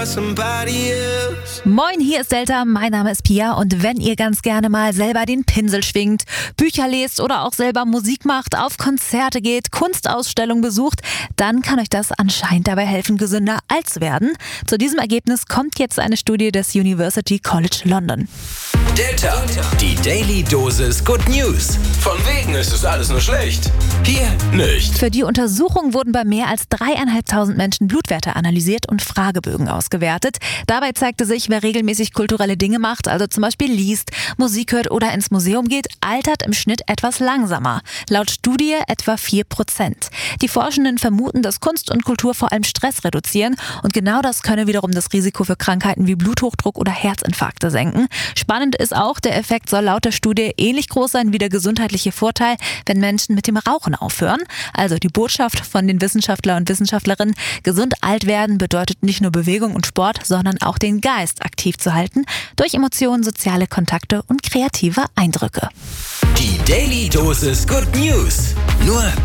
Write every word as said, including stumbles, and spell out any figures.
Moin, hier ist Delta, mein Name ist Pia und wenn ihr ganz gerne mal selber den Pinsel schwingt, Bücher lest oder auch selber Musik macht, auf Konzerte geht, Kunstausstellungen besucht, dann kann euch das anscheinend dabei helfen, gesünder alt zu werden. Zu diesem Ergebnis kommt jetzt eine Studie des University College London. Delta, die Daily Dosis Good News. Von wegen ist es alles nur schlecht. Hier nicht. Für die Untersuchung wurden bei mehr als dreieinhalbtausend Menschen Blutwerte analysiert und Fragebögen ausgewertet. Dabei zeigte sich, wer regelmäßig kulturelle Dinge macht, also zum Beispiel liest, Musik hört oder ins Museum geht, altert im Schnitt etwas langsamer. Laut Studie etwa vier Prozent. Die Forschenden vermuten, dass Kunst und Kultur vor allem Stress reduzieren und genau das könne wiederum das Risiko für Krankheiten wie Bluthochdruck oder Herzinfarkte senken. Spannend ist auch, der Effekt soll laut der Studie ähnlich groß sein wie der gesundheitliche Vorteil, wenn Menschen mit dem Rauchen aufhören. Also die Botschaft von den Wissenschaftler und Wissenschaftlerinnen: Gesund alt werden bedeutet nicht nur Bewegung und Sport, sondern auch den Geist aktiv zu halten durch Emotionen, soziale Kontakte und kreative Eindrücke. Die Daily Dosis Good News. Nur